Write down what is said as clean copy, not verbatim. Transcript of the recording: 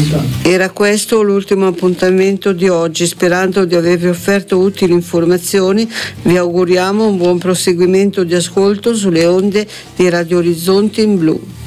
Era questo l'ultimo appuntamento di oggi. Sperando di avervi offerto utili informazioni, vi auguriamo un buon proseguimento di ascolto sulle onde di Radio Orizzonti in Blu.